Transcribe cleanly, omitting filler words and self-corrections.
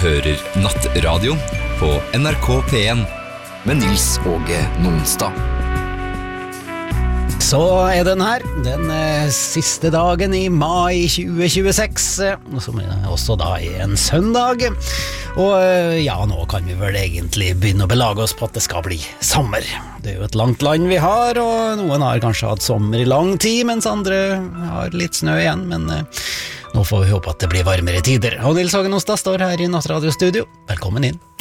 hører Nattradio på NRK P1 med Nils Åge Nonstad. Så den her, den siste dagen i mai 2026, som også da en søndag. Og ja, nå kan vi vel egentlig begynne å belage oss på at det skal bli sommer. Det jo et langt land vi har, og noen har kanskje hatt sommer i lang tid, mens andre har litt snø igjen, men nå får vi håpe at det blir varmere tider. Og Nils Åge Nonstad står her i Nattradio Studio. Velkommen inn.